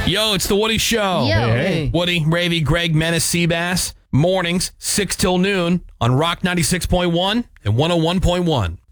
Yo, it's the Woody Show. Yo. Hey. Woody, Ravy, Greg, Menace, Seabass. Mornings, 6 till noon on Rock 96.1 and 101.1.